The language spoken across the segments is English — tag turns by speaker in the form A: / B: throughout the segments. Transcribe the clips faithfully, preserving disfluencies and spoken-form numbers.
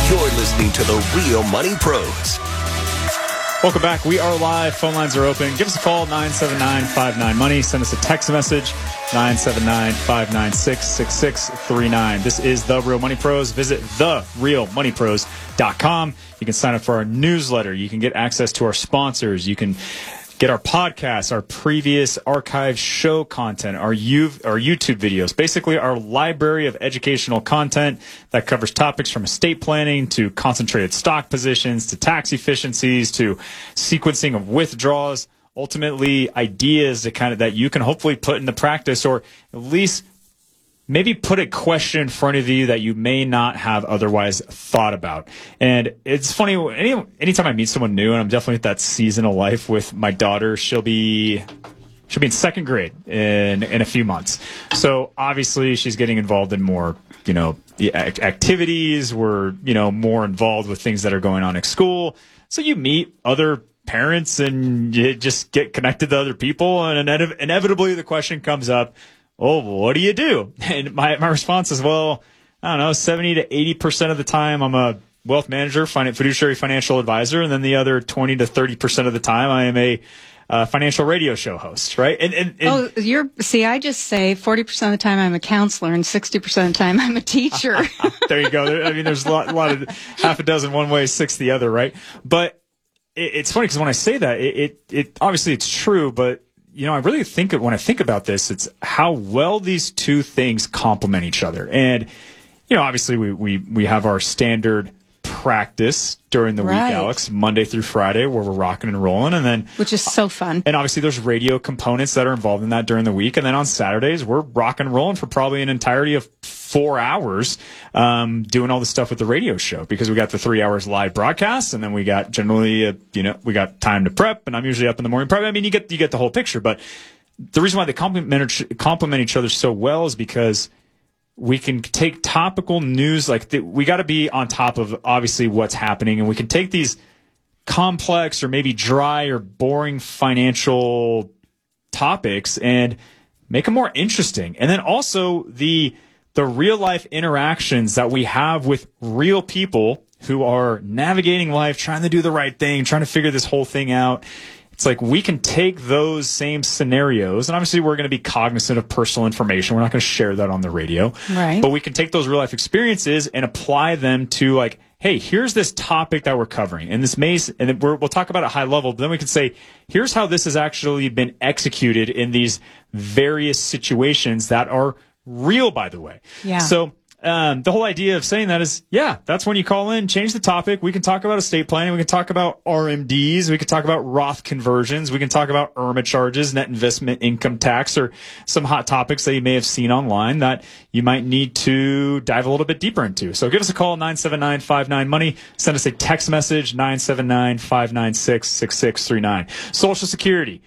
A: You're listening to The Real Money Pros.
B: Welcome back. We are live. Phone lines are open. Give us a call, nine seven nine, five nine, money. Send us a text message, nine seven nine, five nine six, six six three nine. This is The Real Money Pros. Visit the real money pros dot com. You can sign up for our newsletter. You can get access to our sponsors. You can get our podcasts, our previous archived show content, our, U- our YouTube videos, basically our library of educational content that covers topics from estate planning to concentrated stock positions to tax efficiencies to sequencing of withdrawals, ultimately ideas that kind of that you can hopefully put into practice, or at least maybe put a question in front of you that you may not have otherwise thought about. And it's funny, any anytime I meet someone new, and I'm definitely at that season of life with my daughter, she'll be she'll be in second grade in in a few months. So obviously she's getting involved in more, you know, activities. We're, you know, more involved with things that are going on at school. So you meet other parents and you just get connected to other people, and inev- inevitably the question comes up, oh, what do you do? And my, my response is, well, I don't know, seventy to eighty percent of the time I'm a wealth manager, fiduciary financial advisor, and then the other twenty to thirty percent of the time I am a uh, financial radio show host, right? And, and, and
C: oh, you're, see, I just say forty percent of the time I'm a counselor and sixty percent of the time I'm a teacher.
B: There you go. There, I mean, there's a lot, a lot of half a dozen one way, six the other, right? But it, it's funny because when I say that, it, it, it obviously it's true, but you know, I really think when I think about this, it's how well these two things complement each other. And, you know, obviously we, we, we have our standard practice during the
C: right.
B: week, Alex, Monday through Friday, where we're rocking and rolling. And then,
C: which is so fun.
B: And obviously there's radio components that are involved in that during the week. And then on Saturdays, we're rocking and rolling for probably an entirety of four hours, um, doing all the stuff with the radio show, because we got the three hours live broadcast. And then we got generally, uh, you know, we got time to prep, and I'm usually up in the morning prep. I mean, you get, you get the whole picture, but the reason why they complement, complement each other so well is because we can take topical news, like the, we got to be on top of obviously what's happening, and we can take these complex or maybe dry or boring financial topics and make them more interesting. And then also the the real life interactions that we have with real people who are navigating life, trying to do the right thing, trying to figure this whole thing out. It's like we can take those same scenarios, and obviously we're going to be cognizant of personal information. We're not going to share that on the radio.
C: Right.
B: But we can take those real life experiences and apply them to, like, hey, here's this topic that we're covering. And this may, and we're, we'll talk about it high level, but then we can say, here's how this has actually been executed in these various situations that are real, by the way.
C: Yeah.
B: So Um, the whole idea of saying that is, yeah, that's when you call in, change the topic. We can talk about estate planning. We can talk about R M Ds. We can talk about Roth conversions. We can talk about I R M A charges, net investment income tax, or some hot topics that you may have seen online that you might need to dive a little bit deeper into. So give us a call, nine seven nine, five nine, money. Send us a text message, nine seven nine, five nine six, six six three nine. Social Security.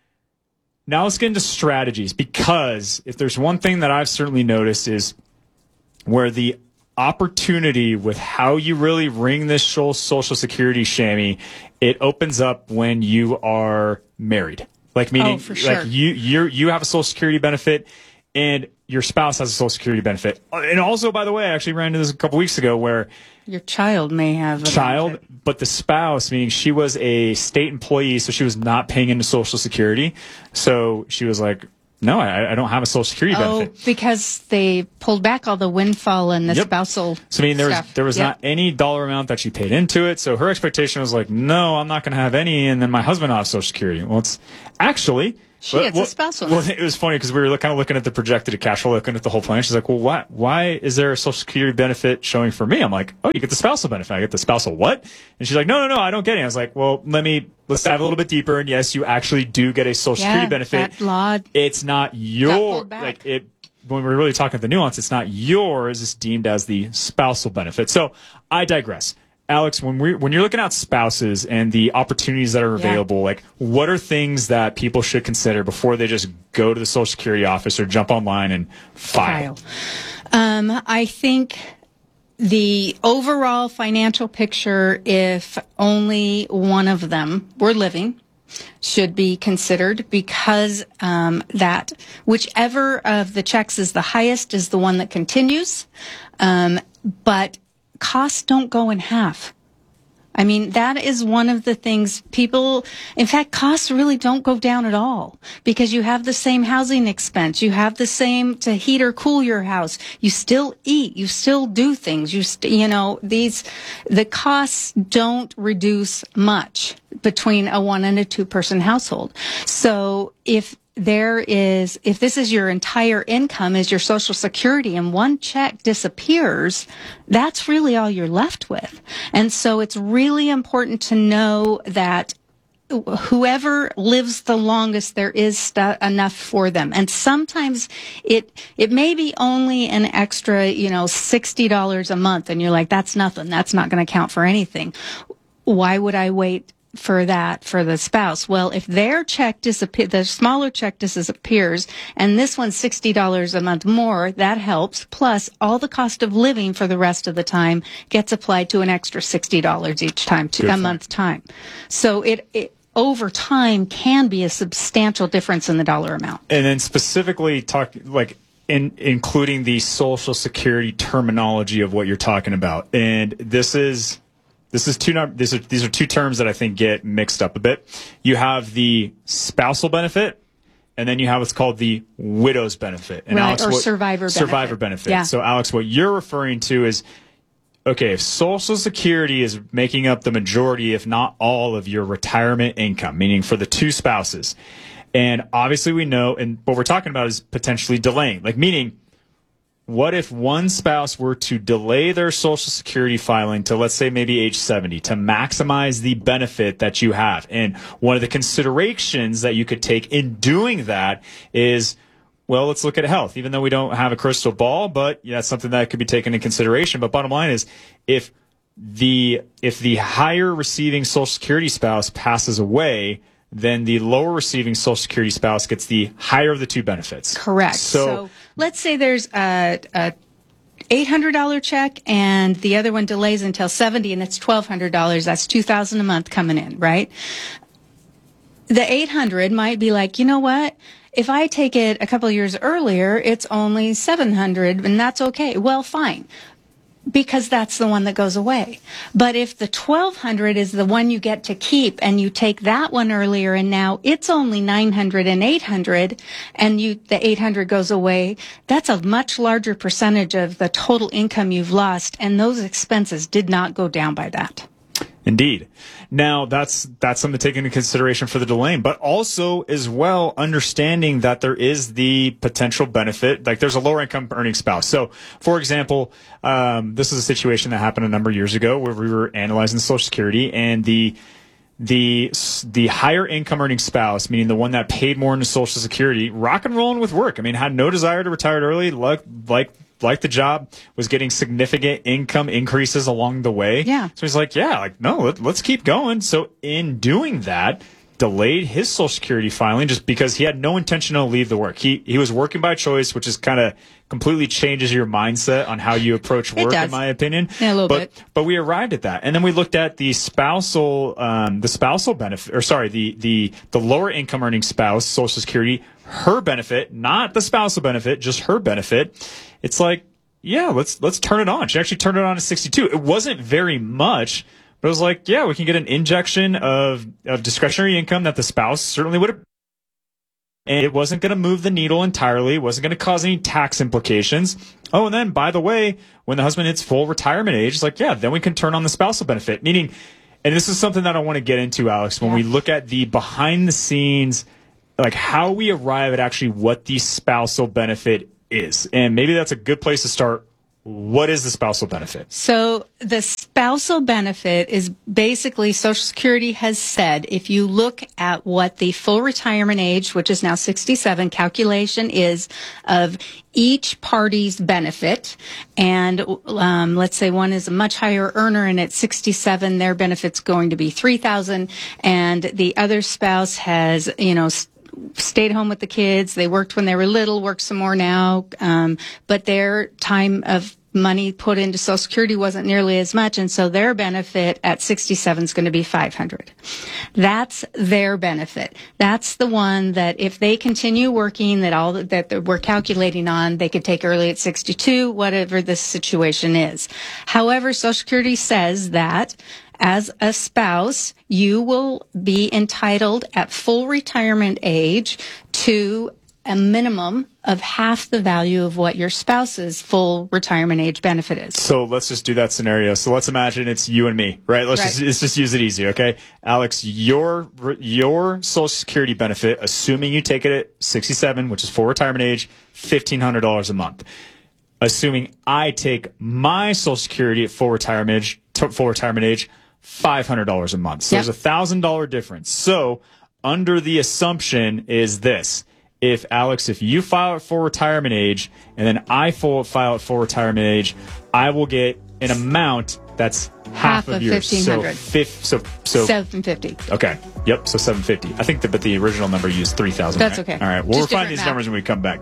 B: Now let's get into strategies, because if there's one thing that I've certainly noticed is where the opportunity with how you really ring this Social Security chamois, it opens up when you are married. Like meaning,
C: oh, for sure.
B: like you you you have a Social Security benefit, and your spouse has a Social Security benefit. And also, by the way, I actually ran into this a couple weeks ago where
C: your child may have a
B: child,
C: benefit.
B: But the spouse, meaning she was a state employee, so she was not paying into Social Security. So she was like, no, I, I don't have a Social Security
C: oh,
B: benefit.
C: because they pulled back all the windfall and the
B: Yep.
C: spousal
B: So, I mean, there was,
C: stuff.
B: there was
C: Yep.
B: not any dollar amount that she paid into it. So her expectation was like, no, I'm not going to have any. And then my husband will have Social Security. Well, it's actually...
C: She gets
B: well,
C: a spousal.
B: Well, it was funny because we were kind of looking at the projected cash flow, looking at the whole plan. She's like, well, why, why is there a Social Security benefit showing for me? I'm like, oh, you get the spousal benefit. I get the spousal what? And she's like, no, no, no, I don't get it. I was like, well, let me, let's dive a little bit deeper. And yes, you actually do get a Social
C: yeah,
B: Security benefit.
C: That law
B: It's not your,
C: pulled back.
B: like it, when we're really talking the nuance, it's not yours, it's deemed as the spousal benefit. So I digress. Alex, when we when you're looking at spouses and the opportunities that are available, yeah. like what are things that people should consider before they just go to the Social Security office or jump online and file?
C: file. Um, I think the overall financial picture, if only one of them were living, should be considered, because um, that whichever of the checks is the highest is the one that continues. Um, but costs don't go in half. I mean, that is one of the things people, in fact, costs really don't go down at all because you have the same housing expense. You have the same to heat or cool your house. You still eat. You still do things. You, st- you know, these, the costs don't reduce much between a one and a two person household. So if there is, if this is your entire income is your Social Security and one check disappears, that's really all you're left with. And so it's really important to know that whoever lives the longest, there is stu- enough for them. And sometimes it, it may be only an extra, you know, sixty dollars a month. And you're like, that's nothing. That's not going to count for anything. Why would I wait for that for the spouse? Well, if their check disappears, the smaller check disappears, and this one's sixty dollars a month more, that helps. Plus, all the cost of living for the rest of the time gets applied to an extra sixty dollars each time, to, a month time. So it, it, over time, can be a substantial difference in the dollar amount.
B: And then specifically talk, like, in, including the Social Security terminology of what you're talking about. And this is... This is two. These are these are two terms that I think get mixed up a bit. You have the spousal benefit, and then you have what's called the widow's benefit, and
C: right,
B: Alex,
C: or
B: what,
C: survivor benefit.
B: survivor benefit.
C: Yeah.
B: So, Alex, what you're referring to is, okay, if Social Security is making up the majority, if not all, of your retirement income, meaning for the two spouses, and obviously we know, and what we're talking about is potentially delaying, like meaning. What if one spouse were to delay their Social Security filing to, let's say, maybe age seventy to maximize the benefit that you have? And one of the considerations that you could take in doing that is, well, let's look at health, even though we don't have a crystal ball, but yeah, that's something that could be taken into consideration. But bottom line is, if the if the higher receiving Social Security spouse passes away, then the lower receiving Social Security spouse gets the higher of the two benefits.
C: Correct. So, so let's say there's a, a eight hundred dollars check and the other one delays until seventy and it's twelve hundred dollars. That's two thousand dollars a month coming in, right? The eight hundred might be like, you know what? If I take it a couple of years earlier, it's only seven hundred and that's okay. Well, fine. Because that's the one that goes away. But if the twelve hundred is the one you get to keep and you take that one earlier and now it's only nine hundred and eight hundred and you, the eight hundred goes away, that's a much larger percentage of the total income you've lost. And those expenses did not go down by that.
B: Indeed. Now, that's that's something to take into consideration for the delaying, but also as well understanding that there is the potential benefit, like there's a lower income earning spouse. So, for example, um, this is a situation that happened a number of years ago where we were analyzing Social Security, and the the the higher income earning spouse, meaning the one that paid more into Social Security, rock and rolling with work. I mean, had no desire to retire early, like like. liked the job, was getting significant income increases along the way.
C: Yeah.
B: So he's like, yeah, like, no, let, let's keep going. So in doing that, delayed his Social Security filing just because he had no intention to leave the work. He he was working by choice, which is kind of completely changes your mindset on how you approach work, in my opinion.
C: Yeah, a little
B: but,
C: bit.
B: But we arrived at that. And then we looked at the spousal, um, the spousal benefit, or sorry, the, the, the lower income earning spouse, Social Security, her benefit, not the spousal benefit, just her benefit. It's like, yeah, let's, let's turn it on. She actually turned it on to sixty-two. It wasn't very much, but it was like, yeah, we can get an injection of, of discretionary income that the spouse certainly would have. And it wasn't going to move the needle entirely. It wasn't going to cause any tax implications. Oh, and then, by the way, when the husband hits full retirement age, it's like, yeah, then we can turn on the spousal benefit. Meaning, and this is something that I want to get into, Alex, when yeah. we look at the behind the scenes, like how we arrive at actually what the spousal benefit is. And maybe that's a good place to start. What is the spousal benefit?
C: So the spousal benefit is basically Social Security has said, if you look at what the full retirement age, which is now sixty-seven, calculation is of each party's benefit, and um, let's say one is a much higher earner and at sixty-seven, their benefit's going to be three thousand dollars, and the other spouse has, you know, stayed home with the kids. They worked when they were little, work some more now. Um, but their time of money put into Social Security wasn't nearly as much, and so their benefit at sixty-seven is going to be five hundred. That's their benefit. That's the one that if they continue working, that all that we're calculating on, they could take early at sixty-two, whatever the situation is. However, Social Security says that as a spouse, you will be entitled at full retirement age to a minimum of half the value of what your spouse's full retirement age benefit is.
B: So let's just do that scenario. So let's imagine it's you and me, right? Let's
C: right.
B: just let's just use it easy, okay? Alex, your your Social Security benefit, assuming you take it at sixty-seven, which is full retirement age, fifteen hundred dollars a month. Assuming I take my Social Security at full retirement age, full retirement age, five hundred dollars a month. So yep. There's a one thousand dollars difference. So under the assumption is this. If, Alex, if you file at full retirement age and then I full, file at full retirement age, I will get an amount that's half,
C: half
B: of,
C: of
B: yours.
C: fifteen hundred.
B: So, fif- so, so
C: seven fifty.
B: Okay. Yep. So seven fifty. I think that, but the original number used three thousand.
C: That's
B: right?
C: okay.
B: All right. We'll
C: Just
B: refine these
C: math.
B: numbers when we come back.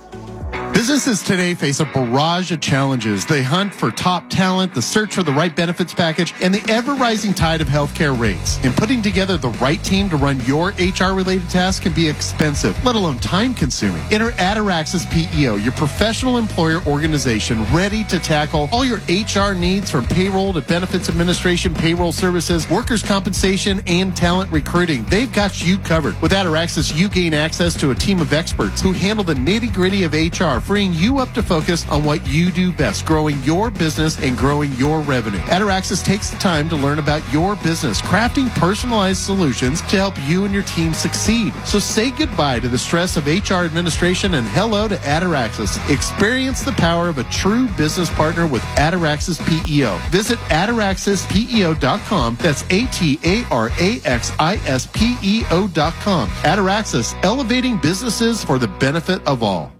D: Businesses today face a barrage of challenges. They hunt for top talent, the search for the right benefits package, and the ever-rising tide of healthcare rates. And putting together the right team to run your H R-related tasks can be expensive, let alone time-consuming. Enter Ataraxis P E O, your professional employer organization ready to tackle all your H R needs from payroll to benefits administration, payroll services, workers' compensation, and talent recruiting. They've got you covered. With Ataraxis, you gain access to a team of experts who handle the nitty-gritty of H R, freeing you up to focus on what you do best, growing your business and growing your revenue. Ataraxis takes the time to learn about your business, crafting personalized solutions to help you and your team succeed. So say goodbye to the stress of H R administration and hello to Ataraxis. Experience the power of a true business partner with Ataraxis P E O. Visit ataraxis P E O dot com. That's A T A R A X I S P E O dot com. Ataraxis, elevating businesses for the benefit of all.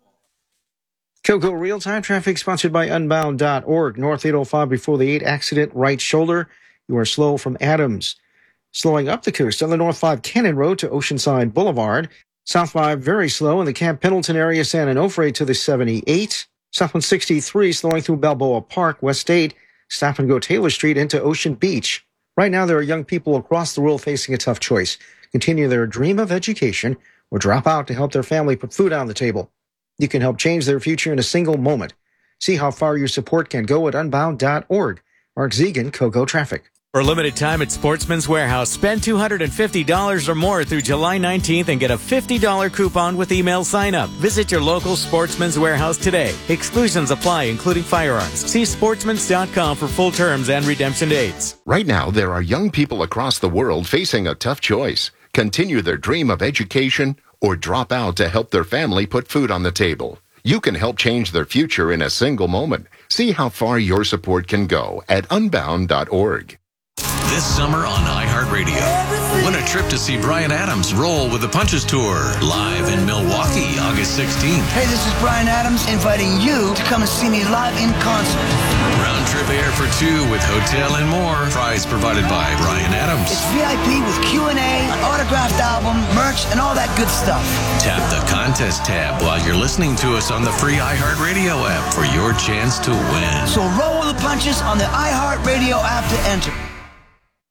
E: KOCO Real-Time Traffic sponsored by Unbound dot org. North eight oh five before the eight accident, right shoulder. You are slow from Adams. Slowing up the coast on the North five Cannon Road to Oceanside Boulevard. South five very slow in the Camp Pendleton area, San Onofre to the seventy-eight. South one sixty-three slowing through Balboa Park, West eight. Stop and go Taylor Street into Ocean Beach. Right now there are young people across the world facing a tough choice. Continue their dream of education or drop out to help their family put food on the table. You can help change their future in a single moment. See how far your support can go at Unbound dot org. Mark Zegan, KOCO Traffic.
F: For a limited time at Sportsman's Warehouse, spend two hundred fifty dollars or more through July nineteenth and get a fifty dollars coupon with email sign-up. Visit your local Sportsman's Warehouse today. Exclusions apply, including firearms. See sportsmans dot com for full terms and redemption dates.
G: Right now, there are young people across the world facing a tough choice. Continue their dream of education or drop out to help their family put food on the table. You can help change their future in a single moment. See how far your support can go at Unbound dot org.
A: This summer on iHeartRadio, win a trip to see Bryan Adams roll with the Punches Tour live in Milwaukee, August sixteenth.
H: Hey, this is Bryan Adams inviting you to come and see me live in concert.
A: Round trip air for two with hotel and more. Prize provided by Bryan Adams.
H: It's V I P with Q and A, an autographed album, merch, and all that good stuff.
A: Tap the contest tab while you're listening to us on the free iHeartRadio app for your chance to win.
H: So roll with the punches on the iHeartRadio app to enter.